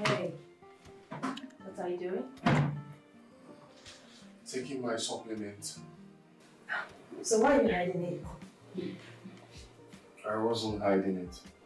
Hey, what are you doing? Taking my supplement. So why are you hiding it? I wasn't hiding it.